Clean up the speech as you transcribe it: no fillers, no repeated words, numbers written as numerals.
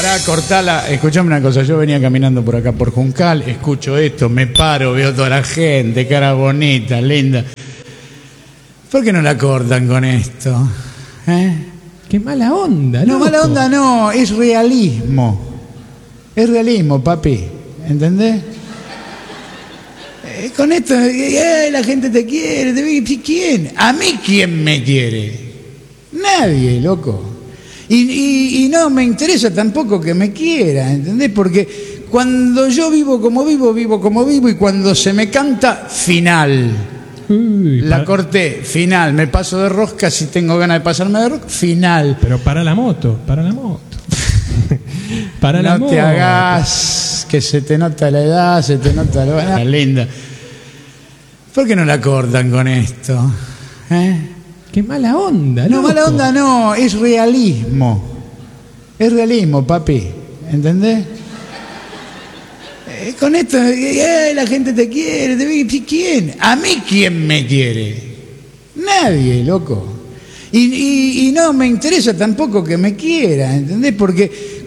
pará, cortala. Escuchame una cosa, yo venía caminando por acá por Juncal, escucho esto, me paro, veo toda la gente, cara bonita, linda. ¿Por qué no la cortan con esto? Qué mala onda, no, loco. Mala onda no, es realismo. Es realismo, papi, ¿entendés? Con esto, la gente te quiere, ¿quién? ¿A mí quién me quiere? Nadie, loco. Y no me interesa tampoco que me quiera, ¿entendés? Porque cuando yo vivo como vivo, y cuando se me canta, final. La corté, final. Me paso de rosca si tengo ganas de pasarme de rosca, final. Pero para la moto. Para la moto. No te hagas, que se te nota la edad, se te nota la linda. ¿Por qué no la cortan con esto? Qué mala onda, no, loco. Mala onda no, es realismo. Es realismo, papi, ¿entendés? Con esto, la gente te quiere, ¿quién? ¿A mí quién me quiere? Nadie, loco. Y no me interesa tampoco que me quiera, ¿entendés? Porque